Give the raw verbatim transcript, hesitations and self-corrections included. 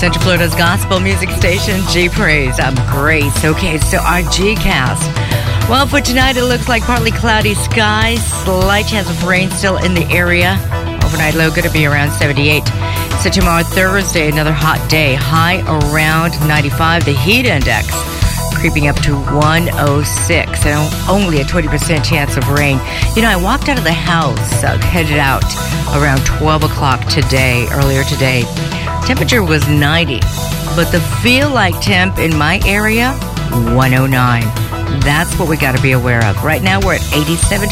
Central Florida's gospel music station, G Praise. I'm Grace. Okay, so our G-Cast. Well, for tonight, it looks like partly cloudy skies, slight chance of rain still in the area. Overnight low going to be around seventy-eight. So tomorrow, Thursday, another hot day. High around ninety-five. The heat index creeping up to one oh six, and only a twenty percent chance of rain. You know, I walked out of the house, uh, headed out around twelve o'clock today, earlier today. Temperature was ninety, but the feel-like temp in my area, one oh nine. That's what we got to be aware of. Right now, we're at eighty-seven